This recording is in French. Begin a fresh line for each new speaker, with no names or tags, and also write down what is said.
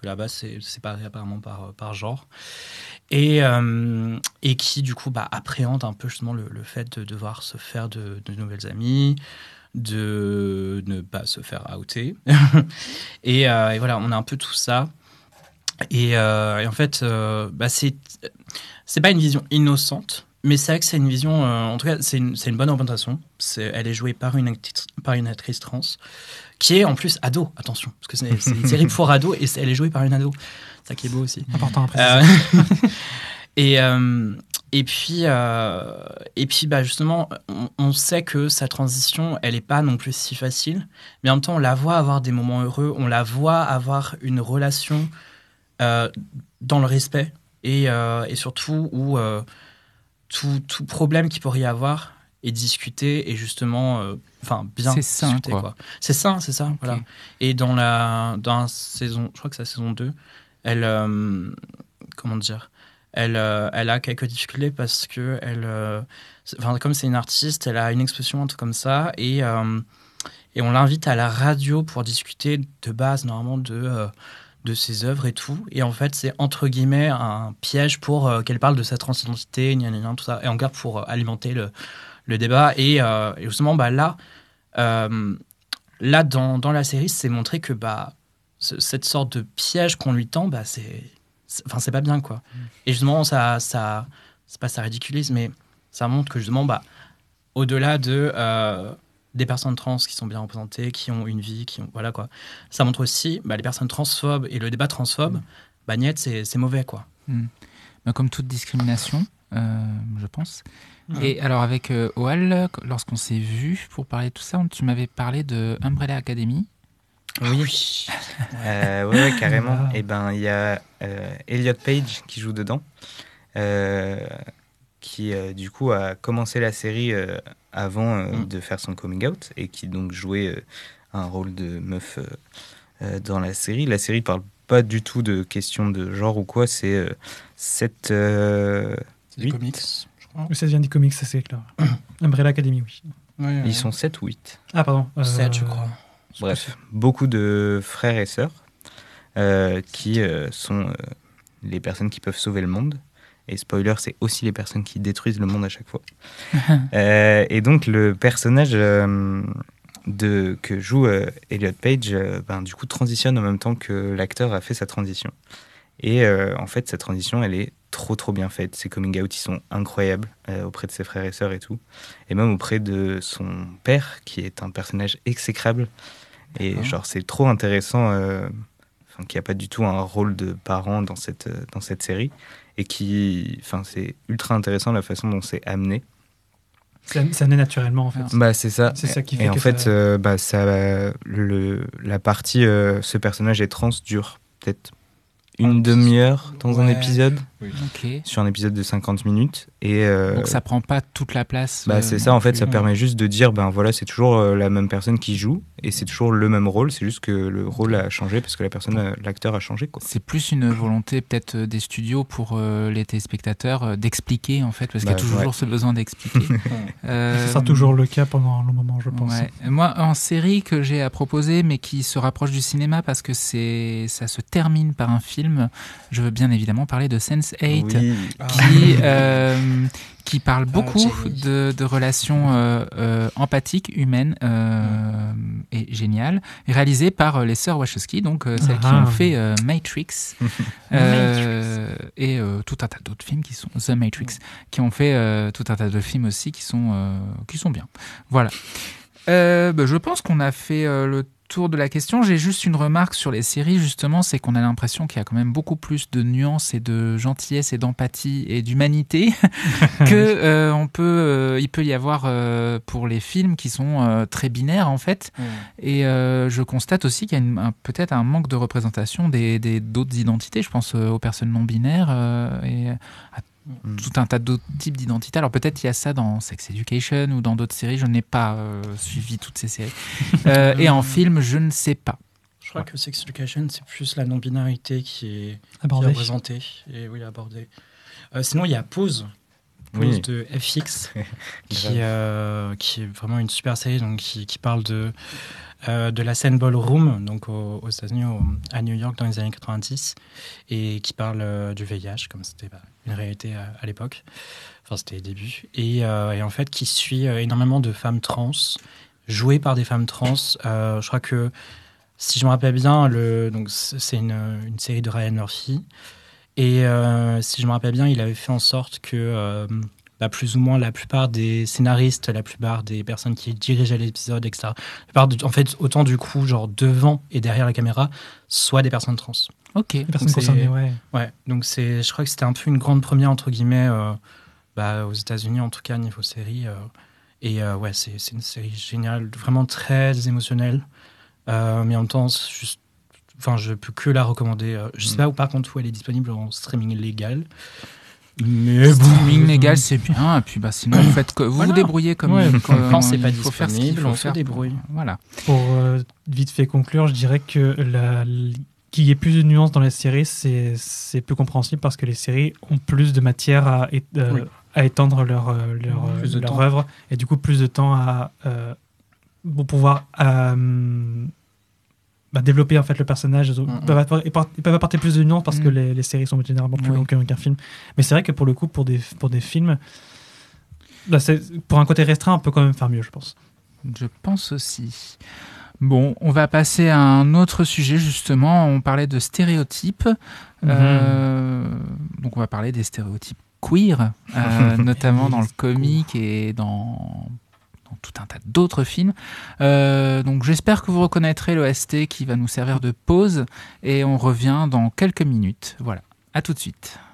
que là-bas, c'est séparé apparemment par genre. Et qui, du coup, appréhende un peu justement le fait de devoir se faire de nouvelles amies, de ne pas se faire outer. Et voilà, on a un peu tout ça. Et en fait, c'est pas une vision innocente, mais c'est vrai que c'est une vision, en tout cas, c'est une bonne représentation. Elle est jouée par une actrice trans, qui est en plus ado, attention, parce que c'est une série pour ados, et elle est jouée par une ado. C'est ça qui est beau aussi.
Important à préciser.
Et puis justement, on sait que sa transition, elle est pas non plus si facile, mais en même temps, on la voit avoir des moments heureux, on la voit avoir une relation dans le respect, et surtout où tout problème qu'il pourrait y avoir est discuté et justement bien
c'est sain,
discuté, quoi. C'est sain, c'est ça, okay. Voilà. Et dans la saison, je crois que c'est la saison 2, elle comment dire, elle a quelques difficultés parce que comme c'est une artiste, elle a une expression, un truc comme ça, et on l'invite à la radio pour discuter de base normalement de ses œuvres et tout. Et en fait, c'est entre guillemets un piège pour qu'elle parle de sa transidentité, tout ça, et encore pour alimenter le débat. Et justement, là, dans la série, c'est montré que cette sorte de piège qu'on lui tend, c'est pas bien, quoi. Et justement, ça c'est pas ça ridiculise, mais ça montre que justement, au-delà des personnes trans qui sont bien représentées, qui ont une vie, voilà, quoi. Ça montre aussi les personnes transphobes et le débat transphobe. Niet, c'est mauvais, quoi.
Comme toute discrimination, je pense. Et alors avec OAL, lorsqu'on s'est vu pour parler de tout ça, tu m'avais parlé de Umbrella Academy.
Oui. Ouais, carrément. Et il y a Elliot Page qui joue dedans, qui du coup a commencé la série avant de faire son coming out, et qui donc jouait un rôle de meuf dans la série. La série parle pas du tout de questions de genre ou quoi, c'est 7...
c'est des comics, je crois.
Ça vient des comics, ça c'est clair. Umbrella Academy, oui.
Ouais. Ils sont 7 ou 8.
Ah pardon.
7, je crois.
Bref, beaucoup de frères et sœurs qui sont les personnes qui peuvent sauver le monde. Et spoiler, c'est aussi les personnes qui détruisent le monde à chaque fois. Et donc, le personnage que joue Elliot Page, du coup, transitionne en même temps que l'acteur a fait sa transition. Et en fait, sa transition, elle est trop bien faite. Ses coming out, ils sont incroyables auprès de ses frères et sœurs et tout. Et même auprès de son père, qui est un personnage exécrable. Et c'est trop intéressant qu'il n'y a pas du tout un rôle de parent dans cette série. Et c'est ultra intéressant la façon dont c'est amené.
C'est amené naturellement, en fait.
C'est ça.
C'est ça qui fait
et en fait, la partie ce personnage est trans dure peut-être une demi-heure dans un épisode, sur un épisode de 50 minutes. Et,
donc ça prend pas toute la place.
C'est ça, en fait, ça permet juste de dire, voilà, c'est toujours la même personne qui joue, et c'est toujours le même rôle, c'est juste que le rôle a changé parce que l'acteur a changé, quoi.
C'est plus une volonté peut-être des studios pour les téléspectateurs d'expliquer, en fait, parce qu'il y a toujours ce besoin d'expliquer.
Ça sera toujours le cas pendant un long moment, je pense.
Ouais. Moi, en série que j'ai à proposer, mais qui se rapproche du cinéma parce que ça se termine par un film, je veux bien évidemment parler de Sense8, qui parle beaucoup de relations empathiques, humaines, et géniales, réalisées par les sœurs Wachowski, donc celles qui ont fait Matrix, et tout un tas d'autres films qui sont The Matrix, qui ont fait tout un tas de films aussi qui sont bien. Voilà. Je pense qu'on a fait le tour de la question. J'ai juste une remarque sur les séries, justement, c'est qu'on a l'impression qu'il y a quand même beaucoup plus de nuances et de gentillesse et d'empathie et d'humanité que il peut y avoir pour les films qui sont très binaires, en fait. Et je constate aussi qu'il y a peut-être un manque de représentation d'autres identités. Je pense aux personnes non binaires et à tout un tas d'autres types d'identités. Alors peut-être il y a ça dans Sex Education ou dans d'autres séries, je n'ai pas suivi toutes ces séries. Et en film, je ne sais pas.
Je crois que Sex Education, c'est plus la non-binarité qui est représentée et abordée. Sinon, il y a Pause de FX, qui est vraiment une super série, donc qui parle de de la scène ballroom, donc aux États-Unis, à New York dans les années 90, et qui parle du VIH, comme c'était une réalité à l'époque. Enfin, c'était les débuts. Et en fait, qui suit énormément de femmes trans, jouées par des femmes trans. Je crois que, si je me rappelle bien, donc c'est une série de Ryan Murphy. Et si je me rappelle bien, il avait fait en sorte que plus ou moins la plupart des scénaristes, la plupart des personnes qui dirigeaient l'épisode, etc., en fait, autant du coup, genre devant et derrière la caméra, soient des personnes trans.
Ok.
Les personnes concernées, ouais.
Ouais, donc je crois que c'était un peu une grande première, entre guillemets, aux États-Unis, en tout cas, niveau série. Ouais, c'est une série géniale, vraiment très émotionnelle. Mais en même temps, je peux que la recommander. Je sais pas où, par contre, où elle est disponible en streaming légal. Mais
streaming légal, c'est bien. Et puis, sinon, vous débrouillez comme
quand c'est pas disponible, on se débrouille.
Voilà.
Pour vite fait conclure, je dirais que qu'il y ait plus de nuances dans les séries, c'est plus compréhensible parce que les séries ont plus de matière à étendre leur œuvre et du coup plus de temps pour pouvoir développer en fait le personnage. Ils peuvent apporter plus de nuances parce que les séries sont généralement plus longues qu'un film. Mais c'est vrai que pour le coup, pour des films, pour un côté restreint, on peut quand même faire mieux, je pense.
Je pense aussi. Bon, on va passer à un autre sujet, justement. On parlait de stéréotypes. Donc, on va parler des stéréotypes queer, notamment dans le comique et dans tout un tas d'autres films. Donc, j'espère que vous reconnaîtrez l'OST qui va nous servir de pause. Et on revient dans quelques minutes. Voilà, à tout de suite.